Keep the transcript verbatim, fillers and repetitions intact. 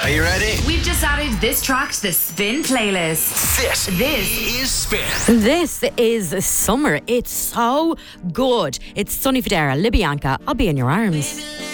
Are you ready? We've just added this track to the Spin playlist. This, This is Spin. This is summer. It's so good. It's Sonny Fodera, Libbianca. I'll be in your arms.